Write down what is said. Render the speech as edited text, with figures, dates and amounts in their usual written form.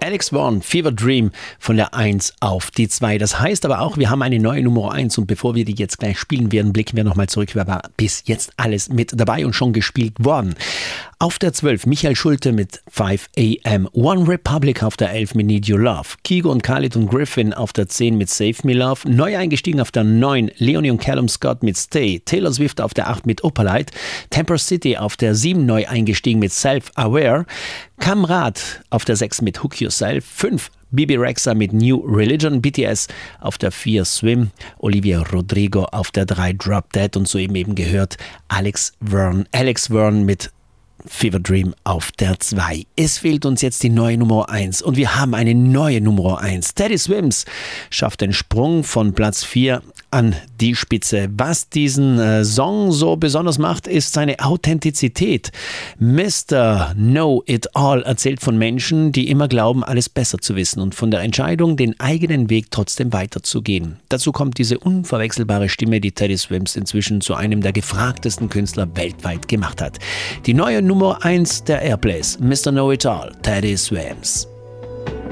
Alex Warren, Fever Dream von der 1 auf die 2. Das heißt aber auch, wir haben eine neue Nummer 1 und bevor wir die jetzt gleich spielen werden, blicken wir nochmal zurück, wer war bis jetzt alles mit dabei und schon gespielt worden. Auf der 12 Michael Schulte mit 5 AM, One Republic auf der 11 mit Need Your Love, Kygo und Khalid und Griffin auf der 10 mit Save Me Love, neu eingestiegen auf der 9 Leonie und Callum Scott mit Stay, Taylor Swift auf der 8 mit Opalite, Temper City auf der 7 neu eingestiegen mit Self Aware, Kamrat auf der 6 mit Hook Yourself, 5 Bibi Rexha mit New Religion, BTS auf der 4 Swim, Olivia Rodrigo auf der 3 Drop Dead und soeben eben gehört Alex Warren mit Fever Dream auf der 2. Es fehlt uns jetzt die neue Nummer 1 und wir haben eine neue Nummer 1. Teddy Swims schafft den Sprung von Platz 4 an die Spitze. Was diesen Song so besonders macht, ist seine Authentizität. Mr. Know It All erzählt von Menschen, die immer glauben, alles besser zu wissen und von der Entscheidung, den eigenen Weg trotzdem weiterzugehen. Dazu kommt diese unverwechselbare Stimme, die Teddy Swims inzwischen zu einem der gefragtesten Künstler weltweit gemacht hat. Die neue Nummer 1 der Airplays, Mr. Know It All, Teddy Swims.